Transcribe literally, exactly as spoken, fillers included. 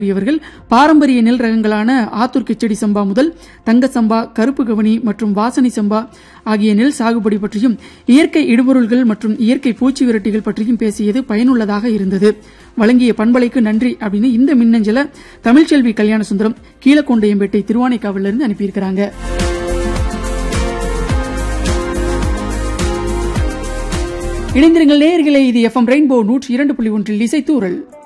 இவர்கள் பாரம்பரிய நெல் ரகங்களான ஆத்தூர் கிச்சடி சம்பா முதல் தங்க சம்பா, கருப்பு கவனி மற்றும் வாசனை சம்பா ஆகிய நெல் சாகுபடி பற்றியும் இயற்கை இடுபொருள்கள் மற்றும் இயற்கை பூச்சி விரட்டிகள் பற்றியும் பேசியது பயனுள்ளதாக இருந்தது. வழங்கிய பண்பலைக்கு நன்றி அப்படின்னு இந்த மின்னஞ்சல தமிழ்ச்செல்வி கல்யாண சுந்தரம் கீழக்கொண்டையம்பேட்டை திருவானைக்காவிலிருந்து அனுப்பியிருக்கிறாங்க. இணைந்திருங்கள் நேயர்களே, இது எஃப்எம் ரெயின்போ நூற்றி இரண்டு புள்ளி ஒன்றில் இசைத்தூரல்.